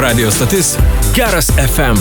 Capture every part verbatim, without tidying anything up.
Radio stotis Geras F M.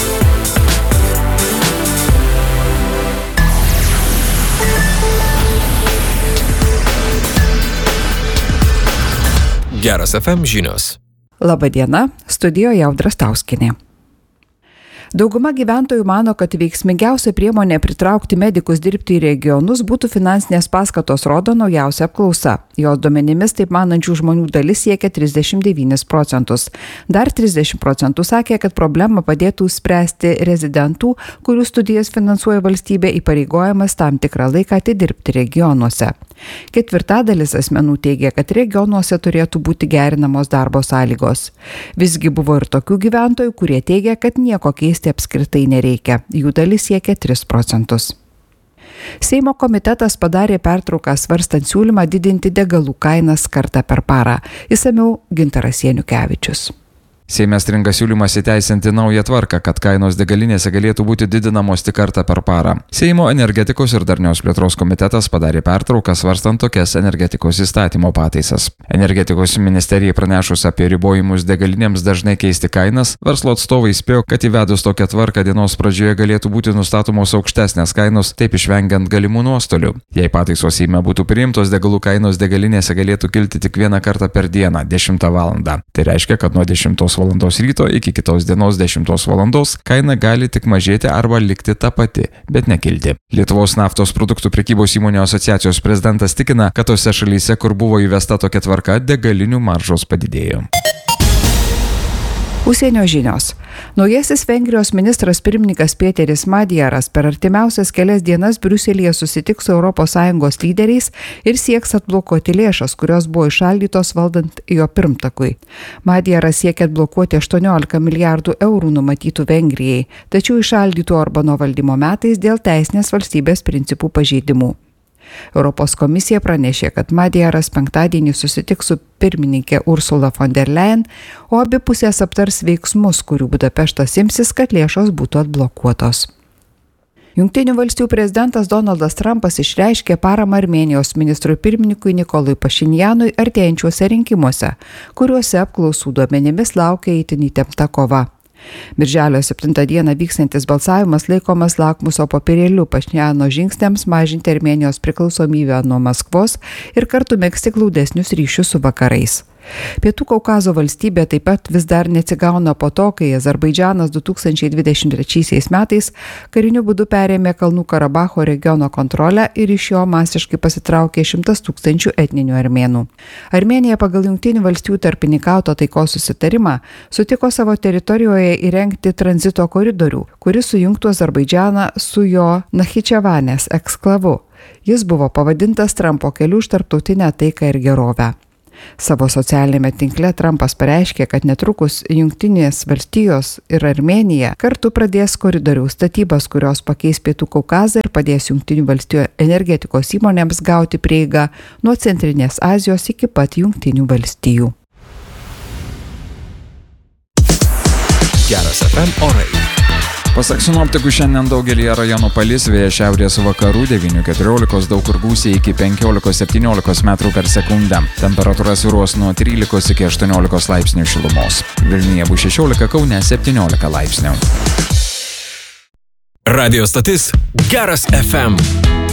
Geras F M žinios. Labadiena, studijoje Audra Stauskienė. Dauguma gyventojų mano, kad veiksmingiausia priemonė pritraukti medikus dirbti į regionus būtų finansinės paskatos, rodo naujausia apklausa. Jos duomenimis taip manančių žmonių dalis siekia trisdešimt devynis procentus. Dar trisdešimt procentų sakė, kad problemą padėtų spręsti rezidentų, kurių studijas finansuoja valstybė, įpareigojamas tam tikrą laiką atidirbti regionuose. Ketvirtadalis asmenų teigia, kad regionuose turėtų būti gerinamos darbo sąlygos. Visgi buvo ir tokių gyventojų, kurie teigia, kad nieko keisti apskritai nereikia. Jų dalis siekia tris procentus. Seimo komitetas padarė pertrauką svarstant siūlymą didinti degalų kainas kartą per parą. Išsamiau Gintaras Janukevičius. Seime stringa siūlymas įteisinti naują tvarką, kad kainos degalinėse galėtų būti didinamos tik kartą per parą. Seimo energetikos ir darnios plėtros komitetas padarė pertrauką svarstant tokias energetikos įstatymo pataisas. Energetikos ministerijai pranešus apie ribojimus degalinėms dažnai keisti kainas, verslo atstovai įspėjo, kad įvedus tokią tvarką dienos pradžioje galėtų būti nustatomos aukštesnės kainos, taip išvengiant galimų nuostolių. Jei pataisos Seime būtų priimtos, degalų kainos degalinėse galėtų kilti tik vieną kartą per dieną, dešimtą valandą. Tai reiškia, kad nuo dešimtos valandos ryto iki kitos dienos dešimtos valandos kaina gali tik mažėti arba likti ta pati, bet nekilti. Lietuvos naftos produktų prekybos įmonių asociacijos prezidentas tikina, kad tose šalyse, kur buvo įvesta tokia tvarka, degalinių maržos padidėjo. Užsienio žinios. Naujasis Vengrijos ministras pirmininkas Pėteris Madjaras per artimiausias kelias dienas Briuselyje susitiks su Europos Sąjungos lyderiais ir sieks atblokuoti lėšas, kurios buvo įšaldytos valdant jo pirmtakui. Madjaras siekia atblokuoti aštuoniolika milijardų eurų numatytų Vengrijai, tačiau įšaldytų Orbano valdymo metais dėl teisinės valstybės principų pažeidimų. Europos komisija pranešė, kad Madjaras penktadienį susitiks su pirmininkė Ursula von der Leyen, o abi pusės aptars veiksmus, kurių Budapeštas imsis, kad lėšos būtų atblokuotos. Jungtinių valstijų prezidentas Donaldas Trumpas išreiškė paramą Armėnijos ministrui pirmininkui Nikolui Pašinjanui artėjančiuose rinkimuose, kuriuose apklausų duomenimis laukia itin įtempta kova. Birželio septintą dieną vykstantis balsavimas laikomas lakmuso popierėliu Pašinjano žingsniams mažinti Armėnijos priklausomybę nuo Maskvos ir kartu megzti glaudesnius ryšius su vakarais. Pietų Kaukazo valstybė taip pat vis dar neatsigauna po to, kai Azerbaidžanas du tūkstančiai dvidešimt trečiaisiais metais kariniu būdu perėmė Kalnų Karabacho regiono kontrolę ir iš jo masiškai pasitraukė šimtas tūkstančių etninių armėnų. Armėnija pagal Jungtinių valstijų tarpininkauto taikos susitarimą sutiko savo teritorijoje įrengti tranzito koridorių, kuris sujungtų Azerbaidžaną su jo Nachičevanės eksklavu. Jis buvo pavadintas Trumpo keliu už tarptautinę taiką ir gerovę. Savo socialinėme tinkle Trumpas pareiškė, kad netrukus Jungtinės valstijos ir Armėnija kartu pradės koridorių statybas, kurios pakeis Pietų Kaukazą ir padės Jungtinių valstijų energetikos įmonėms gauti prieigą nuo Centrinės Azijos iki pat Jungtinių valstijų. Geras F M orai. Pasak sinoptikų, šiandien daugelį rajonų palis, vėjas šiaurės vakarų devynių keturiolikos, daug kur gūsiai iki penkiolikos septyniolikos metrų per sekundę. Temperatūra svyruos nuo trylikos iki aštuoniolikos laipsnių šilumos. Vilniuje bus šešiolika, Kaune septyniolika laipsnių. Radio stotis Geras F M.